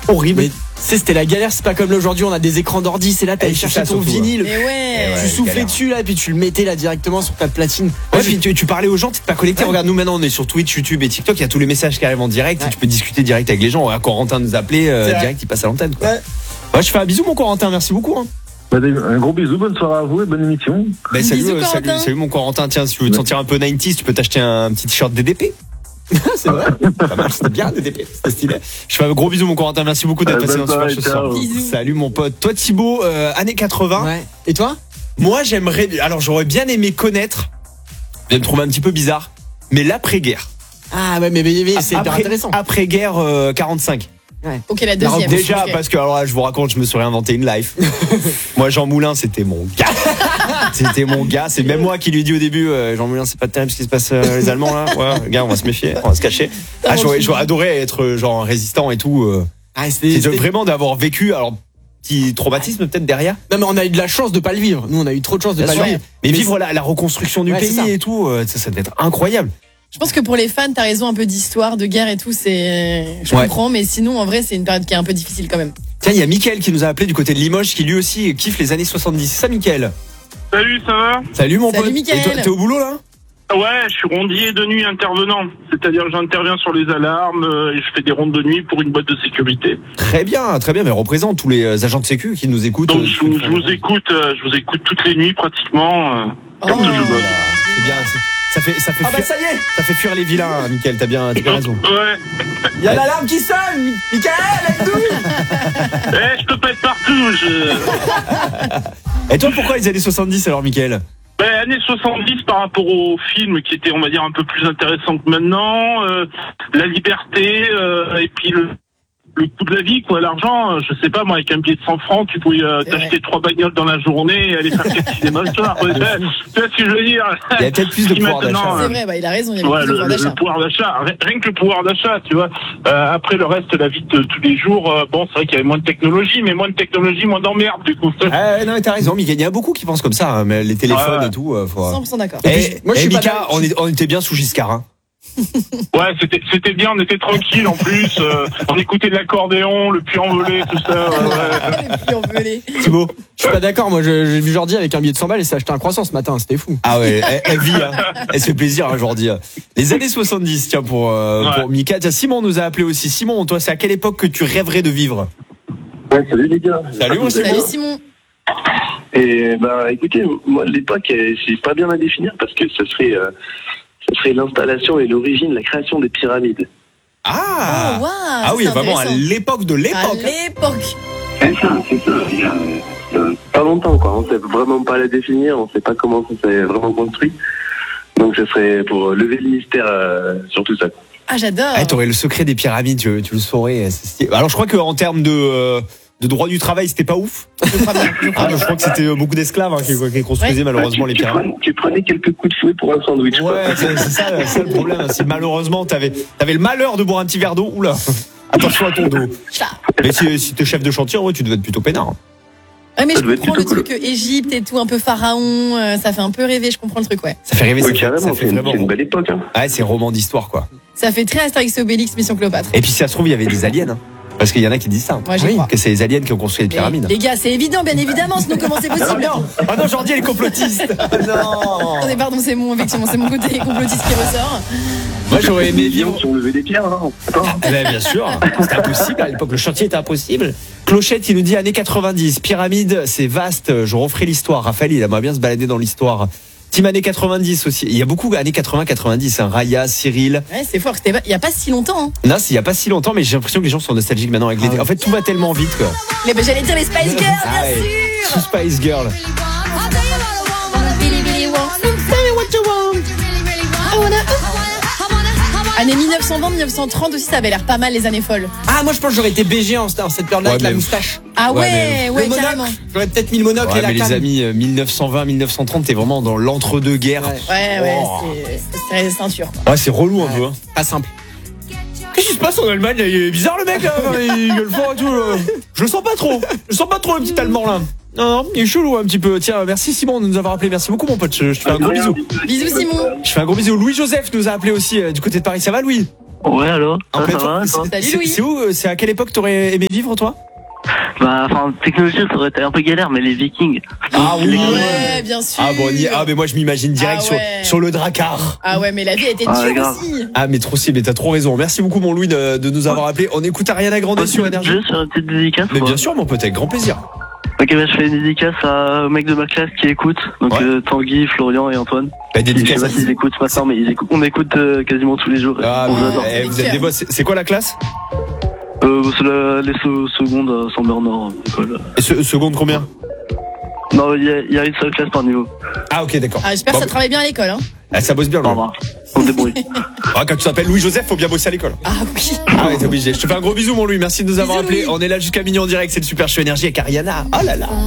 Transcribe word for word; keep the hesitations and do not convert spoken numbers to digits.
horrible. Mais tu sais, c'était la galère, c'est pas comme là aujourd'hui, on a des écrans d'ordi, c'est là, t'allais chercher ton vinyle, Mais ouais. tu soufflais dessus là, puis tu le mettais là directement sur ta platine. Ouais, puis tu, tu parlais aux gens, t'es pas connecté. Ouais. Regarde, nous maintenant on est sur Twitch, YouTube et TikTok, il y a tous les messages qui arrivent en direct, ouais. Et tu peux discuter direct avec les gens. Ouais, Corentin nous appelait euh, direct, il passe à l'antenne. Quoi. Ouais. Ouais, je fais un bisou mon Corentin, merci beaucoup. Hein. Bah, un gros bisou, bonne soirée à vous et bonne émission. Bah, salut, bisous, euh, salut, salut mon Corentin. Tiens, si tu veux te sentir un peu nineties, tu peux t'acheter un petit t-shirt D D P. C'est vrai, pas mal, c'était bien D D P, c'était stylé. Je fais un gros bisou mon Corentin, merci beaucoup d'être passé dans ce soir ce soir. Salut mon pote. Toi Thibaut, euh, années quatre-vingts. Ouais. Et toi? Moi j'aimerais, alors j'aurais bien aimé connaître, je vais me trouver un petit peu bizarre, mais l'après-guerre. Ah ouais, mais, mais, mais c'est hyper intéressant. Après-guerre euh, quarante-cinq. Ouais. Ok, la deuxième. Déjà, okay. parce que alors là, je vous raconte, je me suis réinventé une life. Moi, Jean Moulin, c'était mon gars. C'était mon gars. C'est même moi qui lui ai dit au début, euh, Jean Moulin, c'est pas terrible ce qui se passe euh, les Allemands là. Ouais, gars, on va se méfier, on va se cacher. Ah, j'aurais, j'aurais adoré être genre résistant et tout. Euh. Ah, c'était, c'est c'était... vraiment d'avoir vécu. Alors, petit traumatisme peut-être derrière. Non, mais on a eu de la chance de pas le vivre. Nous, on a eu trop de chance de Bien pas sûr. le vivre. Mais, mais vivre la, la reconstruction du ouais, pays et tout, euh, ça, ça devait être incroyable. Je pense que pour les fans, t'as raison, un peu d'histoire, de guerre et tout, c'est, je ouais. comprends, mais sinon, en vrai, c'est une période qui est un peu difficile quand même. Tiens, il y a Mickaël qui nous a appelé du côté de Limoges, qui lui aussi kiffe les années soixante-dix. C'est ça, Mickaël? Salut, ça va? Salut, mon Salut, pote. Mickaël. Et toi, t'es au boulot, là? Ouais, je suis rondier de nuit intervenant. C'est-à-dire que j'interviens sur les alarmes et je fais des rondes de nuit pour une boîte de sécurité. Très bien, très bien, mais représente tous les agents de sécu qui nous écoutent. Donc, je, je vous écoute, je vous écoute toutes les nuits pratiquement. Oh, comme ça, je bosse. C'est bien, c'est... Ça fait, ça fait ah fuir, bah ça y est, ça fait fuir les vilains, Mickaël, t'as bien, t'as bien raison. Ouais. Il y a l'alarme qui sonne, Mickaël, aide-nous. Eh, je te pète partout, je... Et toi, pourquoi les années soixante-dix alors, Mickaël? Ben, années soixante-dix par rapport aux films qui étaient, on va dire, un peu plus intéressants que maintenant, euh, la liberté, euh, et puis le... le coût de la vie, quoi, l'argent, je sais pas, moi, avec un billet de cent francs, tu pouvais euh, t'acheter trois bagnoles dans la journée et aller faire quatre cinémas le soir. Tu vois ce que je veux dire? Il y a peut-être plus de pouvoir d'achat. C'est vrai, bah, il a raison, il y a ouais, plus de le, pouvoir d'achat. Le pouvoir d'achat, rien que le pouvoir d'achat, tu vois. Euh, après, le reste, la vie de tous les jours, euh, bon, c'est vrai qu'il y avait moins de technologie, mais moins de technologie, moins d'emmerde, du coup. Ah, non, t'as raison, Mickaël, il y a beaucoup qui pensent comme ça, hein, mais les téléphones ouais. et tout, euh, faut... cent pour cent d'accord. Et, et, moi, je suis Mika, on, est, on était bien sous Giscard, hein. Ouais, c'était c'était bien, on était tranquille en plus, euh, on écoutait de l'accordéon, le puits envolé, tout ça. Ouais. Le puits envolé. Thibaut, je suis pas d'accord, moi je, j'ai vu Jordi avec un billet de cent balles et s'est acheté un croissant ce matin, c'était fou. Ah ouais, elle, elle vit, hein. Elle se fait plaisir, hein, Jordi. Les années soixante-dix, tiens, pour, euh, ouais. pour Mika. Tiens, Simon nous a appelé aussi. Simon, toi, c'est à quelle époque que tu rêverais de vivre? Ouais, salut les gars. Salut, mon Salut Simon. Et bah écoutez, moi l'époque, c'est pas bien à définir parce que ce serait... Euh, Ce serait l'installation et l'origine, la création des pyramides. Ah, oh, wow, ah oui, vraiment à l'époque de l'époque. À l'époque. C'est ça, c'est ça. Il y a, il y a pas longtemps, quoi. On sait vraiment pas la définir, on sait pas comment ça s'est vraiment construit. Donc, ce serait pour lever le mystère euh, sur tout ça. Ah, j'adore. Ah, t'aurais le secret des pyramides, tu, tu le saurais. Alors, je crois qu'en termes de euh, de droit du travail, c'était pas ouf. Je crois bien. Je crois, ah, je crois que c'était beaucoup d'esclaves hein, qui, qui construisaient ouais. malheureusement bah, tu, les pyramides. Tu prenais, tu prenais quelques coups de fouet pour un sandwich. Ouais, c'est, c'est ça, c'est ça le problème. Si malheureusement t'avais, t'avais le malheur de boire un petit verre d'eau, oula, attention à ton dos. Mais si, si t'es chef de chantier, ouais, tu devais être plutôt peinard. Ouais, mais ça je comprends le truc cool. Égypte et tout, un peu pharaon, euh, ça fait un peu rêver, je comprends le truc, ouais. Ça fait rêver, ouais, ça, carrément, ça fait c'est, vraiment. C'est une belle époque, hein. Ouais, c'est roman d'histoire, quoi. Ça fait très Astérix et Obélix, Mission Cléopâtre. Et puis, si ça se trouve, il y avait des aliens, hein. Parce qu'il y en a qui disent ça. Moi, j'y oui, crois. que c'est les aliens qui ont construit les pyramides. Les, les gars, c'est évident, bien évidemment, sinon comment c'est possible? Non, ah non, Jordi, elle est complotiste. Non. Attendez, pardon, c'est mon, effectivement, c'est mon côté complotiste qui ressort. Moi, j'aurais aimé vivre. Si on levait des pierres, hein. Ah, ben, bien sûr. C'était impossible. À l'époque, le chantier était impossible. Clochette, il nous dit années quatre-vingt-dix. Pyramide, c'est vaste. Je referai l'histoire. Raphaël, il aimerait bien se balader dans l'histoire. Team années quatre-vingt-dix aussi. Il y a beaucoup années quatre-vingts quatre-vingt-dix. Hein. Raya, Cyril. Ouais, c'est fort. C'était il y a pas si longtemps. Hein. Non, il y a pas si longtemps, mais j'ai l'impression que les gens sont nostalgiques maintenant avec les. Ah, en fait, tout va tellement vite, quoi. Les, ben, j'allais dire les Spice Girls, ah, bien ouais. sûr. Spice Girls. Années mille neuf cent vingt mille neuf cent trente aussi, ça avait l'air pas mal les années folles. Ah, moi je pense que j'aurais été B G en cette période-là ouais, avec la moustache. Ah ouais, ouais, ouais carrément. J'aurais peut-être mis le monocle ouais, et la mais canne. les amis, euh, mille neuf cent vingt mille neuf cent trente, t'es vraiment dans l'entre-deux-guerres. Ouais, ouais, ouais oh. c'est, c'est la ceinture. Quoi. Ouais, c'est relou ouais. un peu. Hein. Pas simple. Qu'est-ce qui se passe en Allemagne? Il est bizarre le mec là, il gueule fort et tout. Là. Je le sens pas trop. Je sens pas trop le petit Allemand là. Non, non, il est chelou un petit peu. Tiens, merci Simon de nous avoir appelé. Merci beaucoup mon pote. Je, je te fais un gros bisou. Bisous Simon. Je fais un gros bisou. Louis Joseph nous a appelé aussi euh, du côté de Paris. Ça va Louis? Ouais, alors En ça, fait, ça va, c'est- toi Salut, c'est- Louis. C'est où euh, C'est à quelle époque t'aurais aimé vivre, toi? Bah, enfin, technologie, ça aurait été un peu galère, mais les Vikings. Ah oui. Ouais, bien sûr. Ah bon, on y est. Ah mais moi je m'imagine direct Ah ouais. sur, sur le Drakkar. Ah ouais, mais la vie a été Ah, dure grave. aussi. Ah mais trop si, mais t'as trop raison. Merci beaucoup mon Louis de, de nous avoir appelé. On écoute Ariana Grande sur Énergie. Juste sur une petite dédicace. Mais ou bien pas sûr mon pote, avec grand plaisir. Ok, bah, je fais une dédicace à, aux mecs de ma classe qui écoutent. Donc, Ouais. euh, Tanguy, Florian et Antoine. Bah, Je sais dédicace pas à s'ils écoutent maintenant, mais ils écoutent, on écoute euh, quasiment tous les jours. Ah, on mais, adore. eh, vous êtes des boss. C'est- C'est quoi la classe? Euh, c'est la- les se- secondes à Saint-Bernard, école. Et se- Seconde combien? Non, il y, a- il y a une seule classe par niveau. Ah ok d'accord. Ah, j'espère Bon, que ça travaille bien à l'école. Hein. ah, ça bosse bien Au Louis. revoir. On se débrouille. Ah, quand tu t'appelles Louis-Joseph, faut bien bosser à l'école. Ah oui. Ah ouais, t'es obligé. Je te fais un gros bisou mon Louis, merci de nous avoir Bisous, appelé. Louis. On est là jusqu'à minuit en direct, c'est le Super Show Énergie avec Ariana. Oh là là.